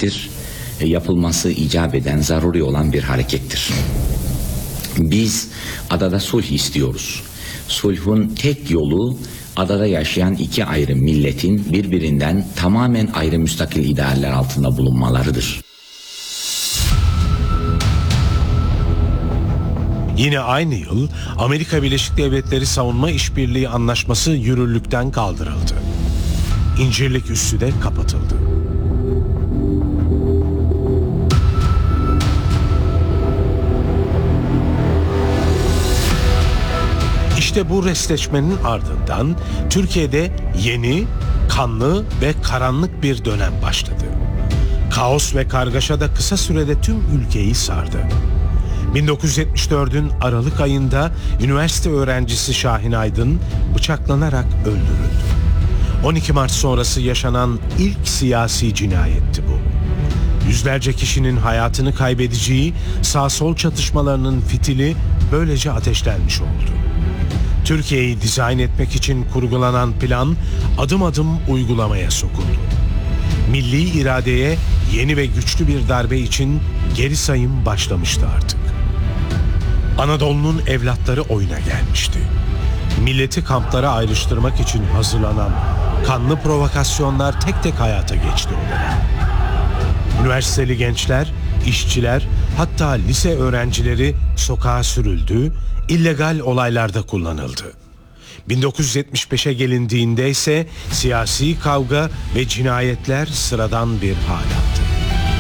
harekettir. Yapılması icap eden, zaruri olan bir harekettir. Biz adada sulh istiyoruz. Sulhun tek yolu adada yaşayan iki ayrı milletin birbirinden tamamen ayrı müstakil idealler altında bulunmalarıdır. Yine aynı yıl Amerika Birleşik Devletleri Savunma İşbirliği Anlaşması yürürlükten kaldırıldı. İncirlik Üssü de kapatıldı. İşte bu restleşmenin ardından Türkiye'de yeni, kanlı ve karanlık bir dönem başladı. Kaos ve kargaşa da kısa sürede tüm ülkeyi sardı. 1974'ün Aralık ayında üniversite öğrencisi Şahin Aydın bıçaklanarak öldürüldü. 12 Mart sonrası yaşanan ilk siyasi cinayetti bu. Yüzlerce kişinin hayatını kaybedeceği sağ-sol çatışmalarının fitili böylece ateşlenmiş oldu. Türkiye'yi dizayn etmek için kurgulanan plan adım adım uygulamaya sokuldu. Milli iradeye yeni ve güçlü bir darbe için geri sayım başlamıştı artık. Anadolu'nun evlatları oyuna gelmişti. Milleti kamplara ayrıştırmak için hazırlanan kanlı provokasyonlar tek tek hayata geçti o dönem. Üniversiteli gençler, işçiler, hatta lise öğrencileri sokağa sürüldü, illegal olaylarda kullanıldı. 1975'e gelindiğinde ise siyasi kavga ve cinayetler sıradan bir hal aldı.